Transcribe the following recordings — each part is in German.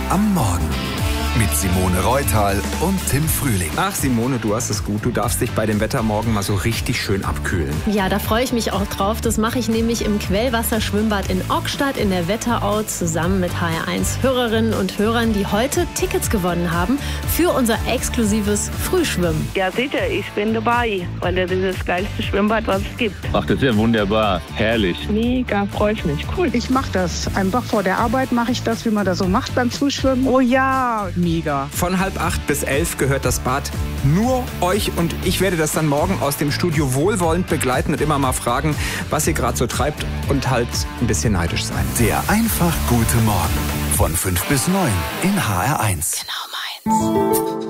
am Morgen. Mit Simone Reutal und Tim Frühling. Ach Simone, du hast es gut. Du darfst dich bei dem Wetter morgen mal so richtig schön abkühlen. Ja, da freue ich mich auch drauf. Das mache ich nämlich im Quellwasserschwimmbad in Ockstadt in der Wetterau zusammen mit HR1 Hörerinnen und Hörern, die heute Tickets gewonnen haben für unser exklusives Frühschwimmen. Ja, sicher, ich bin dabei, weil das ist das geilste Schwimmbad, was es gibt. Ach, das ist ja wunderbar. Herrlich. Mega, freue ich mich. Cool. Ich mache das. Einfach vor der Arbeit mache ich das, wie man das so macht beim Frühschwimmen. Oh ja, mega. Von 7:30 bis 11 gehört das Bad nur euch und ich werde das dann morgen aus dem Studio wohlwollend begleiten und immer mal fragen, was ihr gerade so treibt und halt ein bisschen neidisch sein. Der einfach gute Morgen von 5 bis 9 in HR1. Genau meins.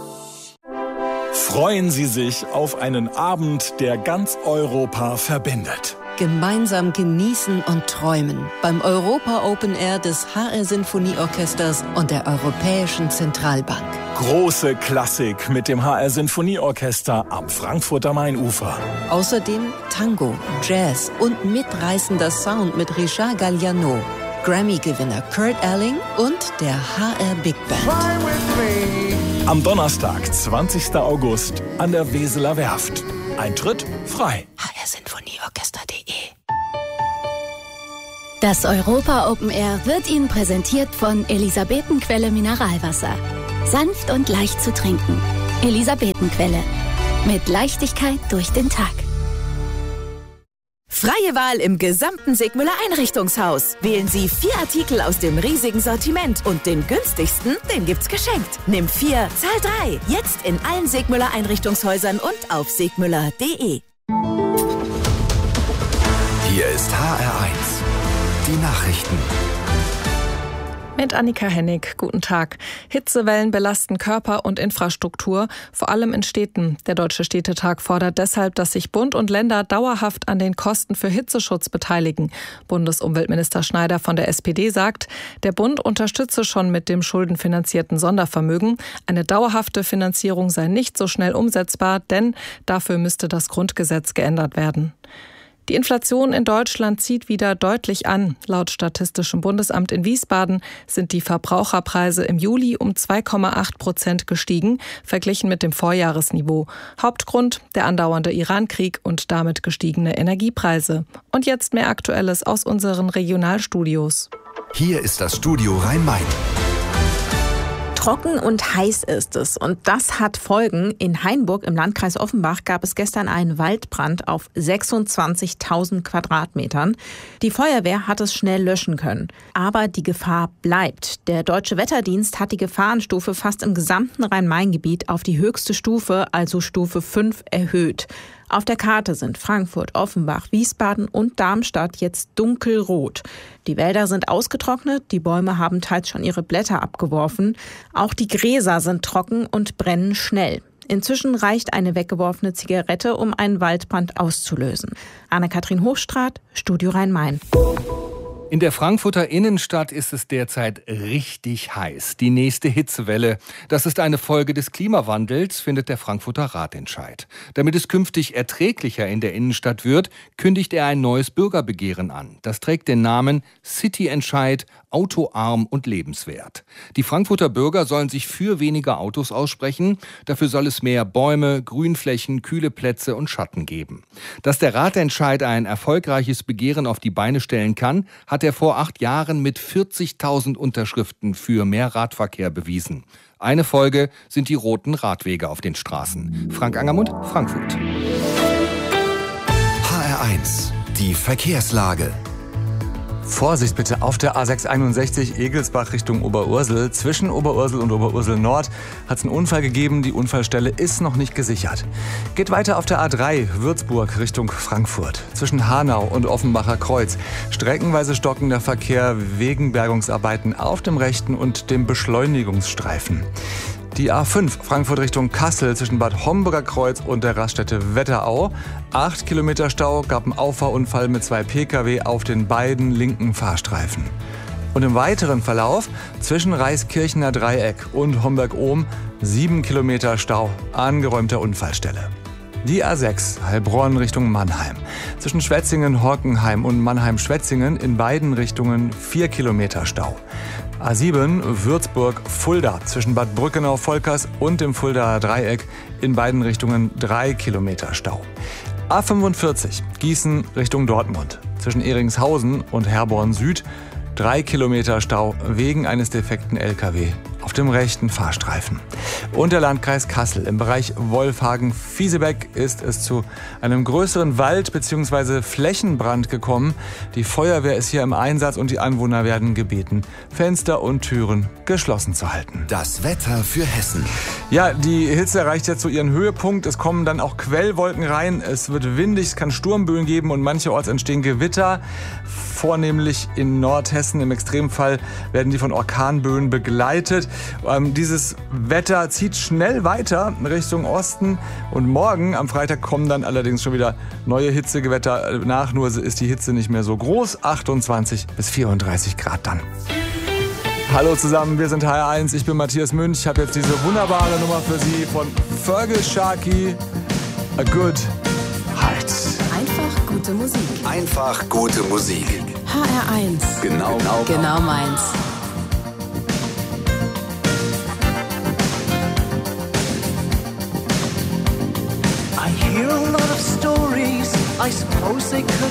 Freuen Sie sich auf einen Abend, der ganz Europa verbindet. Gemeinsam genießen und träumen beim Europa Open Air des HR Sinfonieorchesters und der Europäischen Zentralbank. Große Klassik mit dem HR Sinfonieorchester am Frankfurter Mainufer. Außerdem Tango, Jazz und mitreißender Sound mit Richard Galliano, Grammy-Gewinner Kurt Elling und der HR Big Band. Am Donnerstag, 20. August, an der Weseler Werft. Eintritt frei. hrsinfonieorchester.de. Das Europa Open Air wird Ihnen präsentiert von Elisabetenquelle Mineralwasser. Sanft und leicht zu trinken. Elisabetenquelle. Mit Leichtigkeit durch den Tag. Freie Wahl im gesamten Segmüller Einrichtungshaus. Wählen Sie 4 Artikel aus dem riesigen Sortiment und den günstigsten, den gibt's geschenkt. Nimm 4, zahl 3. Jetzt in allen Segmüller Einrichtungshäusern und auf segmüller.de. Hier ist HR1. Die Nachrichten. Mit Annika Hennig, guten Tag. Hitzewellen belasten Körper und Infrastruktur, vor allem in Städten. Der Deutsche Städtetag fordert deshalb, dass sich Bund und Länder dauerhaft an den Kosten für Hitzeschutz beteiligen. Bundesumweltminister Schneider von der SPD sagt, der Bund unterstütze schon mit dem schuldenfinanzierten Sondervermögen. Eine dauerhafte Finanzierung sei nicht so schnell umsetzbar, denn dafür müsste das Grundgesetz geändert werden. Die Inflation in Deutschland zieht wieder deutlich an. Laut Statistischem Bundesamt in Wiesbaden sind die Verbraucherpreise im Juli um 2,8% gestiegen, verglichen mit dem Vorjahresniveau. Hauptgrund der andauernde Iran-Krieg und damit gestiegene Energiepreise. Und jetzt mehr Aktuelles aus unseren Regionalstudios. Hier ist das Studio Rhein-Main. Trocken und heiß ist es und das hat Folgen. In Hainburg im Landkreis Offenbach gab es gestern einen Waldbrand auf 26.000 Quadratmetern. Die Feuerwehr hat es schnell löschen können. Aber die Gefahr bleibt. Der Deutsche Wetterdienst hat die Gefahrenstufe fast im gesamten Rhein-Main-Gebiet auf die höchste Stufe, also Stufe 5, erhöht. Auf der Karte sind Frankfurt, Offenbach, Wiesbaden und Darmstadt jetzt dunkelrot. Die Wälder sind ausgetrocknet, die Bäume haben teils schon ihre Blätter abgeworfen. Auch die Gräser sind trocken und brennen schnell. Inzwischen reicht eine weggeworfene Zigarette, um einen Waldbrand auszulösen. Anne-Kathrin Hochstraat, Studio Rhein-Main. In der Frankfurter Innenstadt ist es derzeit richtig heiß. Die nächste Hitzewelle. Das ist eine Folge des Klimawandels, findet der Frankfurter Ratentscheid. Damit es künftig erträglicher in der Innenstadt wird, kündigt er ein neues Bürgerbegehren an. Das trägt den Namen City-Entscheid, autoarm und lebenswert. Die Frankfurter Bürger sollen sich für weniger Autos aussprechen. Dafür soll es mehr Bäume, Grünflächen, kühle Plätze und Schatten geben. Dass der Ratentscheid ein erfolgreiches Begehren auf die Beine stellen kann, hat er vor 8 Jahren mit 40.000 Unterschriften für mehr Radverkehr bewiesen. Eine Folge sind die roten Radwege auf den Straßen. Frank Angermund, Frankfurt. HR1, die Verkehrslage. Vorsicht bitte auf der A661 Egelsbach Richtung Oberursel. Zwischen Oberursel und Oberursel Nord hat es einen Unfall gegeben. Die Unfallstelle ist noch nicht gesichert. Geht weiter auf der A3 Würzburg Richtung Frankfurt. Zwischen Hanau und Offenbacher Kreuz. Streckenweise stockender Verkehr wegen Bergungsarbeiten auf dem rechten und dem Beschleunigungsstreifen. Die A5 Frankfurt Richtung Kassel zwischen Bad Homburger Kreuz und der Raststätte Wetterau. 8 Kilometer Stau, gab einen Auffahrunfall mit 2 Pkw auf den beiden linken Fahrstreifen. Und im weiteren Verlauf zwischen Reiskirchener Dreieck und Homberg-Ohm 7 Kilometer Stau, angeräumter Unfallstelle. Die A6 Heilbronn Richtung Mannheim. Zwischen Schwetzingen, Hockenheim und Mannheim-Schwetzingen in beiden Richtungen 4 Kilometer Stau. A7 Würzburg-Fulda zwischen Bad Brückenau-Volkers und dem Fuldaer Dreieck in beiden Richtungen 3 Kilometer Stau. A45 Gießen Richtung Dortmund zwischen Eringshausen und Herborn Süd 3 Kilometer Stau wegen eines defekten LKW auf dem rechten Fahrstreifen. Und der Landkreis Kassel. Im Bereich Wolfhagen-Fiesebeck ist es zu einem größeren Wald- bzw. Flächenbrand gekommen. Die Feuerwehr ist hier im Einsatz und die Anwohner werden gebeten, Fenster und Türen geschlossen zu halten. Das Wetter für Hessen. Ja, die Hitze erreicht jetzt so ihren Höhepunkt. Es kommen dann auch Quellwolken rein. Es wird windig, es kann Sturmböen geben und mancherorts entstehen Gewitter. Vornehmlich in Nordhessen. Im Extremfall werden die von Orkanböen begleitet. Dieses Wetter zieht schnell weiter Richtung Osten. Und morgen, am Freitag, kommen dann allerdings schon wieder neue Hitzegewitter nach. Nur ist die Hitze nicht mehr so groß. 28 bis 34 Grad dann. Hallo zusammen, wir sind HR1. Ich bin Matthias Münch. Ich habe jetzt diese wunderbare Nummer für Sie von Fergus Sharkey. A Good Heart. Einfach gute Musik. Einfach gute Musik. HR1. Genau meins. I hear a lot of stories. I suppose they could